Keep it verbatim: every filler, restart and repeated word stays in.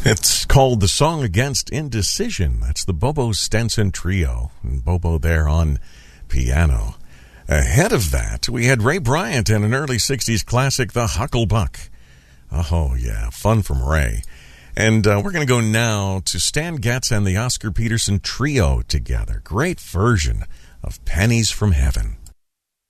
It's called The Song Against Indecision. That's the Bobo Stenson Trio, and Bobo there on piano. Ahead of that, we had Ray Bryant and an early sixties classic, The Hucklebuck. Oh, yeah, fun from Ray. And uh, we're going to go now to Stan Getz and the Oscar Peterson Trio together. Great version of Pennies from Heaven.